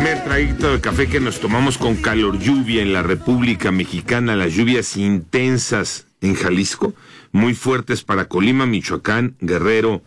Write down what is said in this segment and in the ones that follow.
primer traguito de café que nos tomamos con calor lluvia en la República Mexicana, las lluvias intensas en Jalisco, muy fuertes para Colima, Michoacán, Guerrero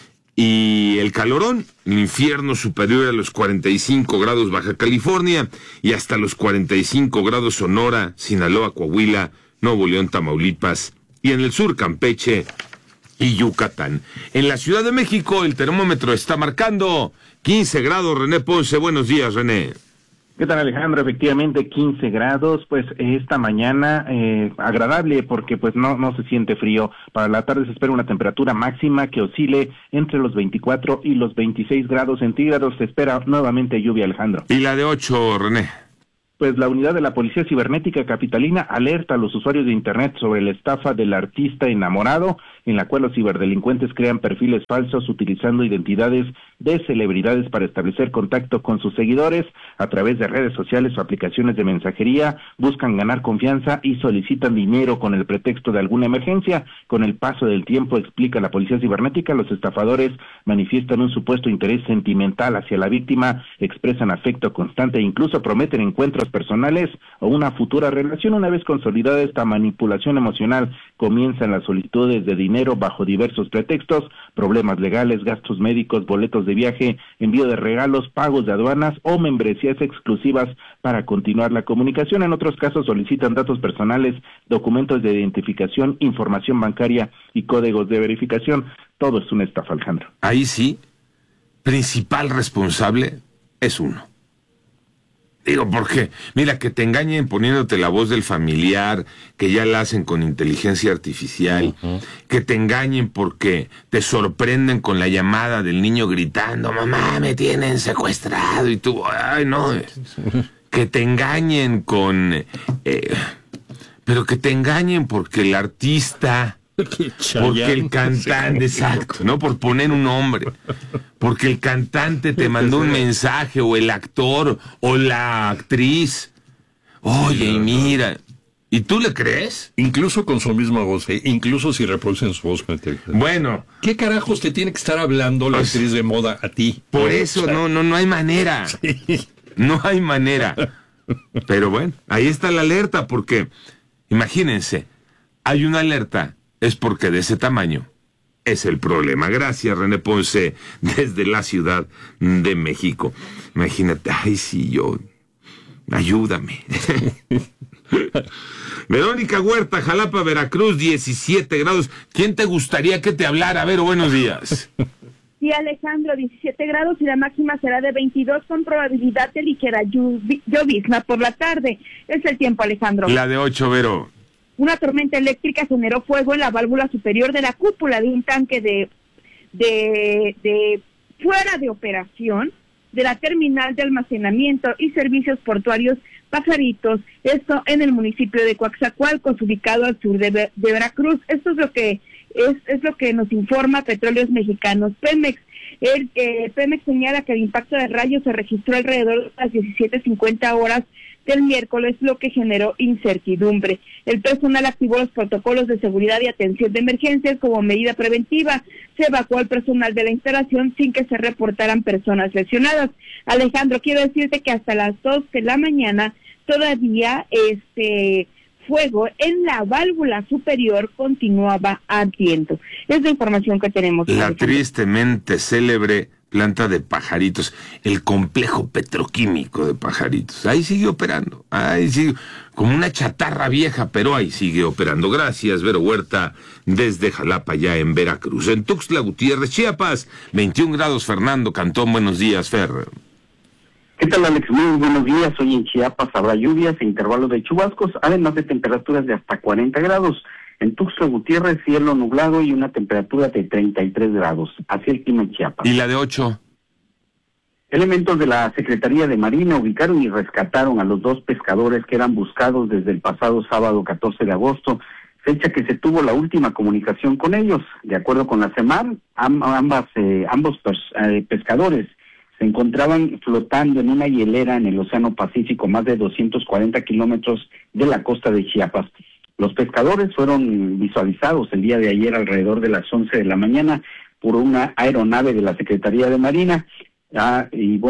y el calorón, el infierno superior a los 45 grados Baja California y hasta los 45 grados Sonora, Sinaloa, Coahuila, Nuevo León, Tamaulipas y en el sur Campeche y Yucatán. En la Ciudad de México el termómetro está marcando 15 grados. René Ponce, buenos días, René. ¿Qué tal, Alejandro? Efectivamente, 15 grados, pues esta mañana agradable porque pues no se siente frío. Para la tarde se espera una temperatura máxima que oscile entre los 24 y los 26 grados centígrados. Se espera nuevamente lluvia, Alejandro. ¿Y la de 8, René? Pues la unidad de la Policía Cibernética Capitalina alerta a los usuarios de Internet sobre la estafa del artista enamorado, en la cual los ciberdelincuentes crean perfiles falsos utilizando identidades de celebridades para establecer contacto con sus seguidores a través de redes sociales o aplicaciones de mensajería, buscan ganar confianza y solicitan dinero con el pretexto de alguna emergencia. Con el paso del tiempo, explica la Policía Cibernética, los estafadores manifiestan un supuesto interés sentimental hacia la víctima, expresan afecto constante e incluso prometen encuentros personales o una futura relación. Una vez consolidada esta manipulación emocional, comienzan las solicitudes de dinero bajo diversos pretextos, problemas legales, gastos médicos, boletos de viaje, envío de regalos, pagos de aduanas o membresías exclusivas para continuar la comunicación. En otros casos solicitan datos personales, documentos de identificación, información bancaria y códigos de verificación. Todo es una estafa, Alejandro. Ahí sí, principal responsable es uno. Digo, porque, mira, que te engañen poniéndote la voz del familiar, que ya la hacen con inteligencia artificial, que te engañen porque te sorprenden con la llamada del niño gritando, mamá, me tienen secuestrado, y tú, ay, no, que te engañen con... pero que te engañen porque el artista... Porque el cantante, exacto, ¿no? Por poner un nombre. Porque el cantante te mandó un mensaje, o el actor, o la actriz. Oye, y mira. ¿Y tú le crees? Incluso con su misma voz, incluso si reproducen su voz. Bueno. ¿Qué carajos te tiene que estar hablando la actriz de moda a ti? Por eso, no hay manera. Sí. No hay manera. Pero bueno, ahí está la alerta, porque, imagínense, hay una alerta. Es porque de ese tamaño es el problema. Gracias, René Ponce, desde la Ciudad de México. Imagínate, ay, sí, yo... Ayúdame. Verónica Huerta, Jalapa, Veracruz, 17 grados. ¿Quién te gustaría que te hablara? Vero, buenos días. Sí, Alejandro, 17 grados y la máxima será de 22 con probabilidad de ligera llovizna por la tarde. Es el tiempo, Alejandro. La de 8, Vero. Una tormenta eléctrica generó fuego en la válvula superior de la cúpula de un tanque de fuera de operación de la terminal de almacenamiento y servicios portuarios Pajaritos, esto en el municipio de Coaxacualcos, ubicado al sur de Veracruz. Esto es lo que nos informa Petróleos Mexicanos. Pemex señala que el impacto de rayos se registró alrededor de las 17:50 horas del miércoles, lo que generó incertidumbre. El personal activó los protocolos de seguridad y atención de emergencias como medida preventiva. Se evacuó al personal de la instalación sin que se reportaran personas lesionadas. Alejandro, quiero decirte que hasta las 2 de la mañana todavía fuego en la válvula superior continuaba ardiendo. Es la información que tenemos. La tristemente célebre planta de Pajaritos, el complejo petroquímico de Pajaritos. Ahí sigue operando, ahí sigue, como una chatarra vieja, pero ahí sigue operando. Gracias, Vero Huerta, desde Jalapa, ya en Veracruz. En Tuxtla Gutiérrez, Chiapas, 21 grados, Fernando Cantón, buenos días, Fer. ¿Qué tal, Alex? Muy buenos días. Hoy en Chiapas habrá lluvias e intervalos de chubascos, además de temperaturas de hasta 40 grados. En Tuxtla Gutiérrez, cielo nublado y una temperatura de 33 grados. Así el clima en Chiapas. ¿Y la de 8? Elementos de la Secretaría de Marina ubicaron y rescataron a los 2 pescadores que eran buscados desde el pasado sábado 14 de agosto, fecha que se tuvo la última comunicación con ellos. De acuerdo con la CEMAR, ambos pescadores se encontraban flotando en una hielera en el Océano Pacífico, más de 240 kilómetros de la costa de Chiapas. Los pescadores fueron visualizados el día de ayer alrededor de las 11 de la mañana por una aeronave de la Secretaría de Marina. Y bueno,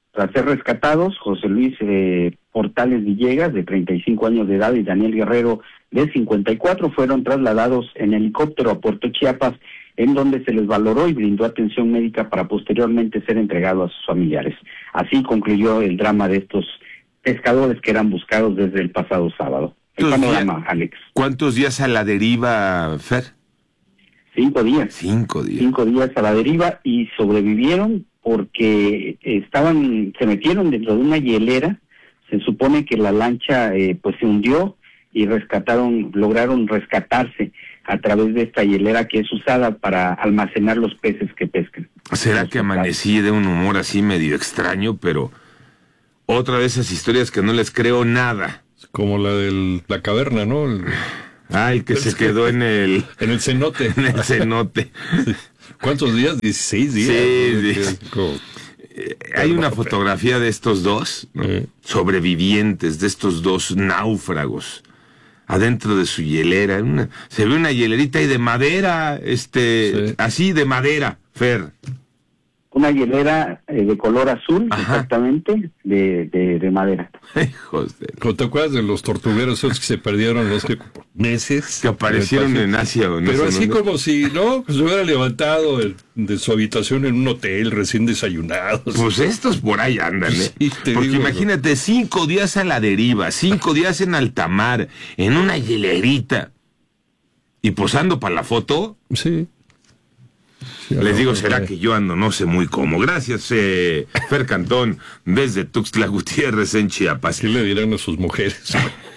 Tras ser rescatados, José Luis Portales Villegas, de 35 años de edad, y Daniel Guerrero, de 54, fueron trasladados en helicóptero a Puerto Chiapas, en donde se les valoró y brindó atención médica para posteriormente ser entregado a sus familiares. Así concluyó el drama de estos pescadores que eran buscados desde el pasado sábado. El panorama, Alex. ¿Cuántos días a la deriva, Fer? 5 días. 5 días. 5 días a la deriva, y sobrevivieron porque se metieron dentro de una hielera. Se supone que la lancha pues se hundió y lograron rescatarse a través de esta hielera que es usada para almacenar los peces que pescan. ¿Será que amanecí de un humor así medio extraño, pero otra de esas historias que no les creo nada? Como la de la caverna, ¿no? El que se quedó en el... En el cenote. En el cenote. Sí. ¿Cuántos días? 16 días. Sí. Hay una fotografía de estos dos, ¿no? Sobrevivientes, de estos dos náufragos, adentro de su hielera. Se ve una hielerita ahí de madera, sí. Así de madera, Fer. Una hielera de color azul, ajá, exactamente, de madera. Hijos de... ¿Te acuerdas de los tortugueros esos que se perdieron meses? Que aparecieron en Asia. ¿O no? Pero así como si, ¿no? Se hubiera levantado de su habitación en un hotel recién desayunados. Pues estos por ahí andan, ¿eh? Sí, porque digo, imagínate, 5 días a la deriva, 5 días en alta mar, en una hielerita, y posando para la foto. Sí. Les digo, será que yo ando no sé muy cómo. Gracias, Fer Cantón, desde Tuxtla Gutiérrez, en Chiapas. ¿Qué le dirán a sus mujeres?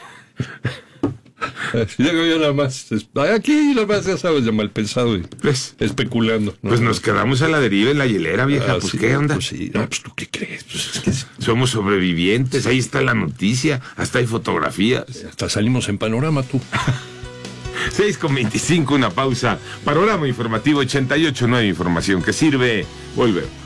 Yo nada más, aquí nada más, ya sabes, de mal pensado y pues, especulando, ¿no? Pues nos quedamos a la deriva en la hielera, vieja, pues sí, ¿qué onda? Pues sí, no, pues ¿tú qué crees? Pues, somos sobrevivientes, ahí está la noticia, hasta hay fotografías. Hasta salimos en Panorama, tú. 6:25, una pausa. Panorama informativo 88.9, información que sirve. Volvemos.